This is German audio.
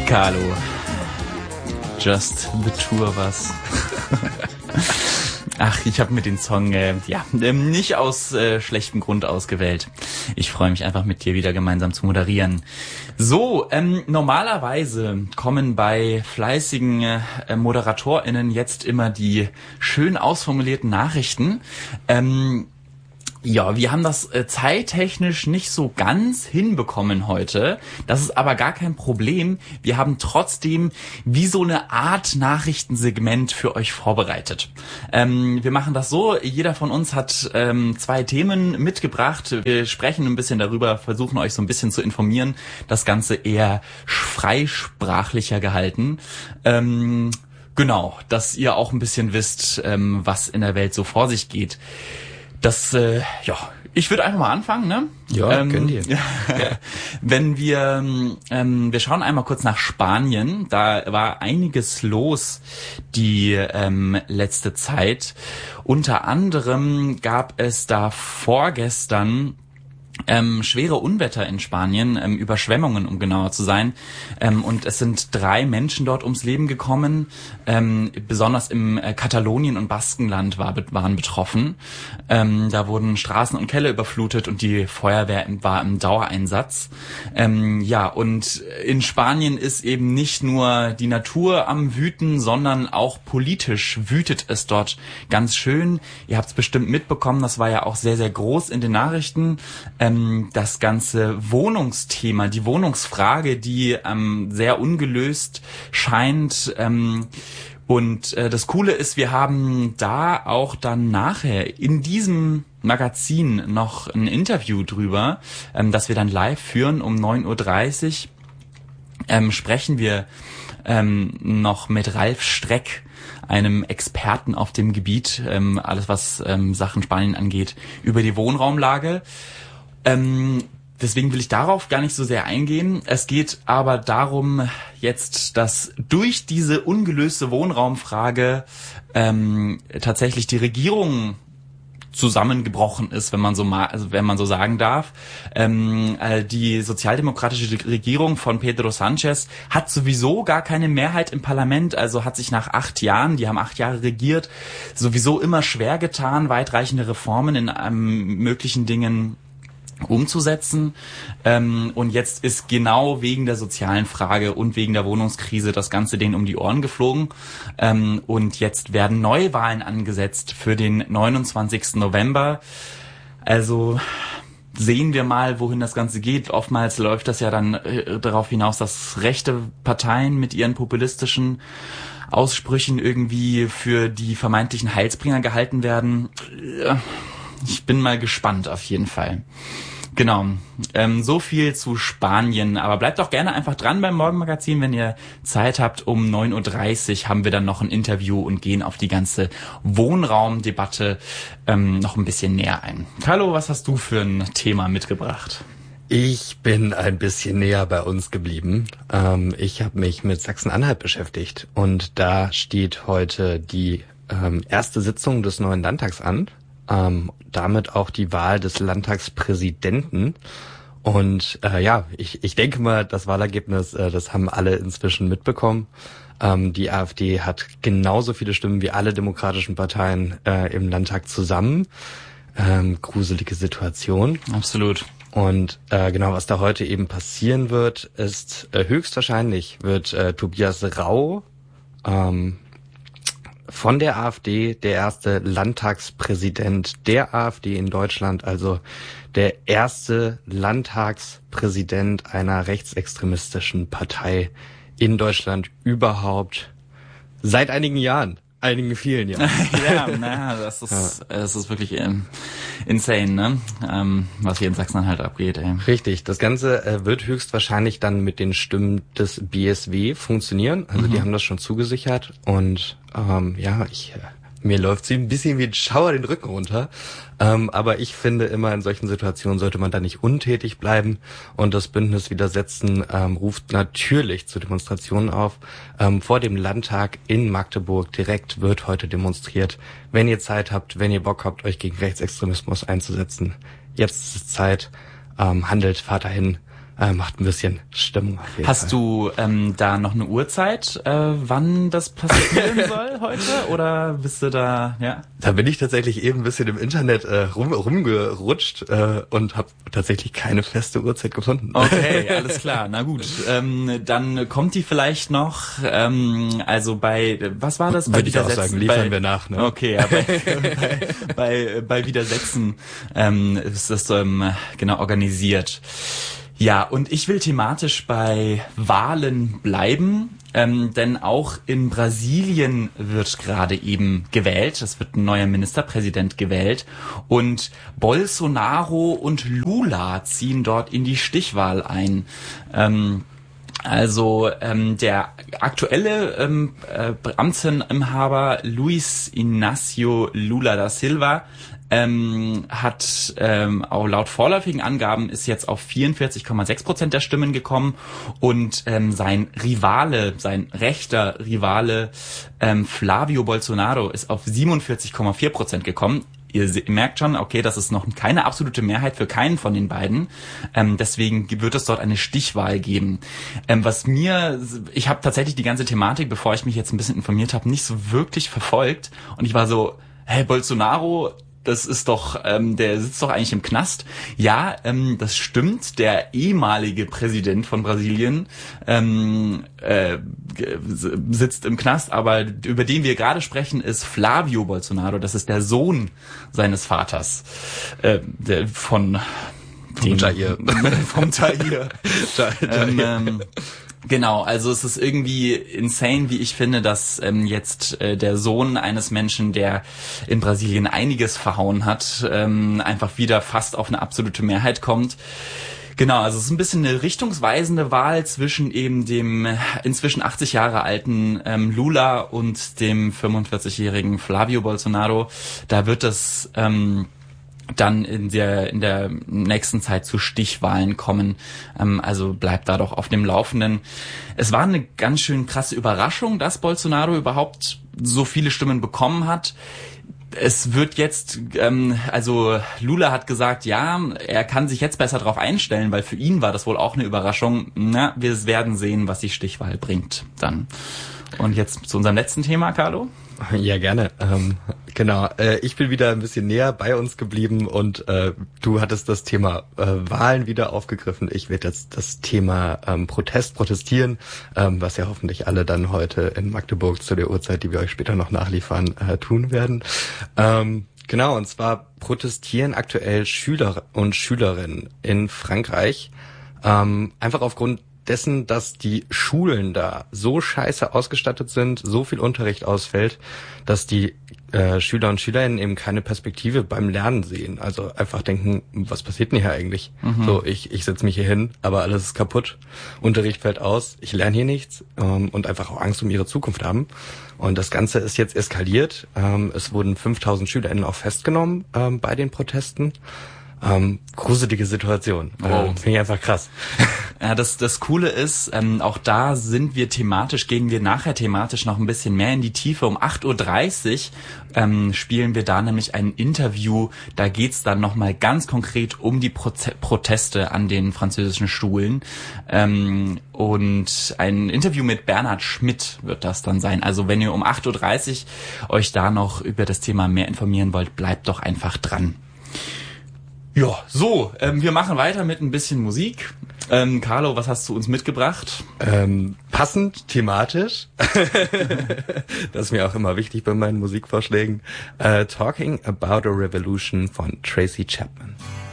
Carlo. Just the two of us. Ach, ich habe mir den Song nicht aus schlechtem Grund ausgewählt. Ich freue mich einfach mit dir wieder gemeinsam zu moderieren. So, normalerweise kommen bei fleißigen ModeratorInnen jetzt immer die schön ausformulierten Nachrichten. Ja, wir haben das zeittechnisch nicht so ganz hinbekommen heute. Das ist aber gar kein Problem. Wir haben trotzdem wie so eine Art Nachrichtensegment für euch vorbereitet. Wir machen das so, jeder von uns hat 2 Themen mitgebracht. Wir sprechen ein bisschen darüber, versuchen euch so ein bisschen zu informieren. Das Ganze eher freisprachlicher gehalten. Genau, dass ihr auch ein bisschen wisst, was in der Welt so vor sich geht. Ich würde einfach mal anfangen, ne? Ja, könnt ihr. Wenn wir schauen einmal kurz nach Spanien, da war einiges los die letzte Zeit. Unter anderem gab es da vorgestern schwere Unwetter in Spanien, Überschwemmungen, um genauer zu sein. Und es sind 3 Menschen dort ums Leben gekommen. Besonders im Katalonien und Baskenland waren betroffen. Da wurden Straßen und Keller überflutet und die Feuerwehr war im Dauereinsatz. Und in Spanien ist eben nicht nur die Natur am Wüten, sondern auch politisch wütet es dort ganz schön. Ihr habt es bestimmt mitbekommen, das war ja auch sehr, sehr groß in den Nachrichten. Das ganze Wohnungsthema, die Wohnungsfrage, die sehr ungelöst scheint. Und das Coole ist, wir haben da auch dann nachher in diesem Magazin noch ein Interview drüber, das wir dann live führen um 9:30 Uhr. Sprechen wir noch mit Ralf Streck, einem Experten auf dem Gebiet, alles was Sachen Spanien angeht, über die Wohnraumlage. Deswegen will ich darauf gar nicht so sehr eingehen. Es geht aber darum jetzt, dass durch diese ungelöste Wohnraumfrage tatsächlich die Regierung zusammengebrochen ist, wenn man so sagen darf. Die sozialdemokratische Regierung von Pedro Sánchez hat sowieso gar keine Mehrheit im Parlament, also hat sich nach 8 Jahren, die haben 8 Jahre regiert, sowieso immer schwer getan, weitreichende Reformen in möglichen Dingen umzusetzen. Und jetzt ist genau wegen der sozialen Frage und wegen der Wohnungskrise das Ganze denen um die Ohren geflogen. Und jetzt werden Neuwahlen angesetzt für den 29. November. Also sehen wir mal, wohin das Ganze geht. Oftmals läuft das ja dann darauf hinaus, dass rechte Parteien mit ihren populistischen Aussprüchen irgendwie für die vermeintlichen Heilsbringer gehalten werden. Ich bin mal gespannt auf jeden Fall. Genau, so viel zu Spanien. Aber bleibt doch gerne einfach dran beim Morgenmagazin, wenn ihr Zeit habt. Um 9:30 Uhr haben wir dann noch ein Interview und gehen auf die ganze Wohnraumdebatte noch ein bisschen näher ein. Carlo, was hast du für ein Thema mitgebracht? Ich bin ein bisschen näher bei uns geblieben. Ich habe mich mit Sachsen-Anhalt beschäftigt und da steht heute die erste Sitzung des neuen Landtags an. Damit auch die Wahl des Landtagspräsidenten. Und ich denke mal, das Wahlergebnis, das haben alle inzwischen mitbekommen. Die AfD hat genauso viele Stimmen wie alle demokratischen Parteien im Landtag zusammen. Gruselige Situation. Absolut. Und was da heute eben passieren wird, ist höchstwahrscheinlich wird Tobias Rau von der AfD der erste Landtagspräsident der AfD in Deutschland, also der erste Landtagspräsident einer rechtsextremistischen Partei in Deutschland überhaupt seit einigen vielen Jahren. Das ist wirklich insane, ne? Was hier in Sachsen-Anhalt abgeht, ey. Richtig, das Ganze wird höchstwahrscheinlich dann mit den Stimmen des BSW funktionieren. Also die haben das schon zugesichert und mir läuft sie ein bisschen wie ein Schauer den Rücken runter. Aber ich finde immer, in solchen Situationen sollte man da nicht untätig bleiben. Und das Bündnis Widersetzen ruft natürlich zu Demonstrationen auf. Vor dem Landtag in Magdeburg direkt wird heute demonstriert. Wenn ihr Zeit habt, wenn ihr Bock habt, euch gegen Rechtsextremismus einzusetzen, jetzt ist es Zeit. Handelt, fahrt dahin. Macht ein bisschen Stimmung auf jeden Fall. Hast du da noch eine Uhrzeit, wann das passieren soll heute? Oder bist du da, ja? Da bin ich tatsächlich eben ein bisschen im Internet rumgerutscht und habe tatsächlich keine feste Uhrzeit gefunden. Okay, alles klar, na gut. Dann kommt die vielleicht noch, also was war das? Würde ich auch sagen, liefern wir nach. Ne? Okay, ja, bei Widersetzen ist das genau organisiert. Ja, und ich will thematisch bei Wahlen bleiben, denn auch in Brasilien wird gerade eben gewählt. Es wird ein neuer Ministerpräsident gewählt und Bolsonaro und Lula ziehen dort in die Stichwahl ein. Der aktuelle Amtsinhaber Luiz Inácio Lula da Silva hat auch laut vorläufigen Angaben ist jetzt auf 44,6% der Stimmen gekommen und sein rechter Rivale Flavio Bolsonaro ist auf 47,4% gekommen. Ihr merkt schon, okay, das ist noch keine absolute Mehrheit für keinen von den beiden. Deswegen wird es dort eine Stichwahl geben. Ich habe tatsächlich die ganze Thematik, bevor ich mich jetzt ein bisschen informiert habe, nicht so wirklich verfolgt. Und ich war so, hey, Bolsonaro, das ist doch, der sitzt doch eigentlich im Knast. Ja, das stimmt. Der ehemalige Präsident von Brasilien sitzt im Knast, aber über den wir gerade sprechen, ist Flavio Bolsonaro. Das ist der Sohn seines Vaters, vom Jair. Genau, also es ist irgendwie insane, wie ich finde, dass jetzt der Sohn eines Menschen, der in Brasilien einiges verhauen hat, einfach wieder fast auf eine absolute Mehrheit kommt. Genau, also es ist ein bisschen eine richtungsweisende Wahl zwischen eben dem inzwischen 80 Jahre alten Lula und dem 45-jährigen Flavio Bolsonaro. Da wird es dann in der nächsten Zeit zu Stichwahlen kommen. Also bleibt da doch auf dem Laufenden. Es war eine ganz schön krasse Überraschung, dass Bolsonaro überhaupt so viele Stimmen bekommen hat. Es wird jetzt, also Lula hat gesagt, ja, er kann sich jetzt besser drauf einstellen, weil für ihn war das wohl auch eine Überraschung. Na, wir werden sehen, was die Stichwahl bringt dann. Und jetzt zu unserem letzten Thema, Carlo. Ja, gerne. Genau. Ich bin wieder ein bisschen näher bei uns geblieben und du hattest das Thema Wahlen wieder aufgegriffen. Ich werde jetzt das Thema protestieren, was ja hoffentlich alle dann heute in Magdeburg zu der Uhrzeit, die wir euch später noch nachliefern, tun werden. Genau, und zwar protestieren aktuell Schüler und Schülerinnen in Frankreich einfach aufgrund dessen, dass die Schulen da so scheiße ausgestattet sind, so viel Unterricht ausfällt, dass die Schüler und Schülerinnen eben keine Perspektive beim Lernen sehen. Also einfach denken, was passiert denn hier eigentlich? So, ich setze mich hier hin, aber alles ist kaputt. Unterricht fällt aus, ich lerne hier nichts und einfach auch Angst um ihre Zukunft haben. Und das Ganze ist jetzt eskaliert. Es wurden 5000 SchülerInnen auch festgenommen bei den Protesten. Gruselige Situation. Wow. Finde ich einfach krass. Ja, das Coole ist, auch da gehen wir nachher thematisch noch ein bisschen mehr in die Tiefe. Um 8:30 Uhr spielen wir da nämlich ein Interview. Da geht's dann nochmal ganz konkret um die Proteste an den französischen Schulen. Und ein Interview mit Bernhard Schmidt wird das dann sein. Also wenn ihr um 8:30 Uhr euch da noch über das Thema mehr informieren wollt, bleibt doch einfach dran. Ja, so, wir machen weiter mit ein bisschen Musik. Carlo, was hast du uns mitgebracht? Passend, thematisch. Das ist mir auch immer wichtig bei meinen Musikvorschlägen. Talking About a Revolution von Tracy Chapman.